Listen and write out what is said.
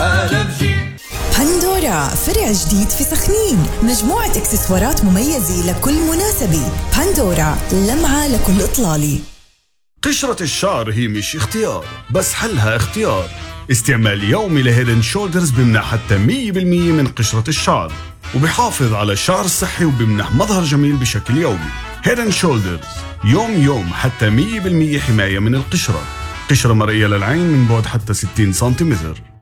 عالم جي. بندورا فرع جديد في سخنين، مجموعة اكسسوارات مميزة لكل مناسبة. بندورا لمعة لكل إطلالة. قشرة الشعر هي مش اختيار، بس حلها اختيار. استعمال يومي لهيدن شولدرز بمنح حتى 100% من قشرة الشعر، وبحافظ على الشعر الصحي وبمنح مظهر جميل بشكل يومي. هيدن شولدرز يوم حتى 100% حماية من القشرة. قشرة مرئية للعين من بعد حتى 60 سنتيمتر.